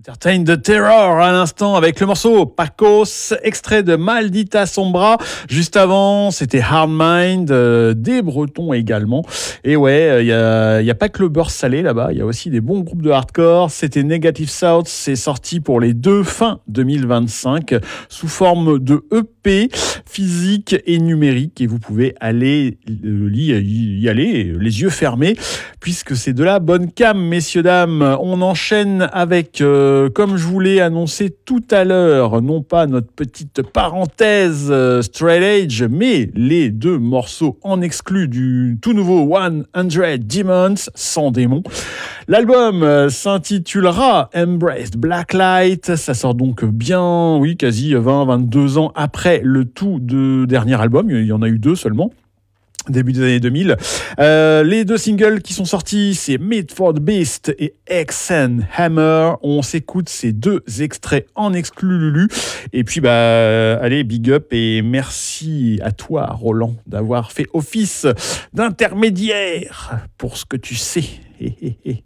Entertain the Terror à l'instant avec le morceau Pacos, extrait de Maldita Sombra. Juste avant, c'était Hard Mind, des Bretons également. Et ouais, il y a pas que le beurre salé là-bas, il y a aussi des bons groupes de hardcore. C'était Negative South, c'est sorti pour les deux fin 2025 sous forme de EP physique et numérique. Et vous pouvez aller y aller les yeux fermés puisque c'est de la bonne cam, messieurs, dames. On enchaîne avec... comme je vous l'ai annoncé tout à l'heure, non pas notre petite parenthèse Straight Edge, mais les deux morceaux en exclus du tout nouveau 100 Demons, sans démons. L'album s'intitulera Embraced Blacklight. Ça sort donc bien, oui, quasi 20-22 ans après le tout dernier album. Il y en a eu deux seulement. Début des années 2000. Les deux singles qui sont sortis, c'est Meat for the Beast et X&Hammer. On s'écoute ces deux extraits en exclu Lulu. Et puis, allez, big up et merci à toi, Roland, d'avoir fait office d'intermédiaire pour ce que tu sais.